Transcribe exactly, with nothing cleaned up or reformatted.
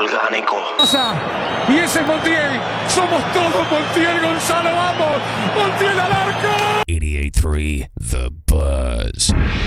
orgánico. Y ese es Montiel. Somos todos Montiel, Gonzalo. Vamos. Montiel al arco. eighty-eight point three The Buzz.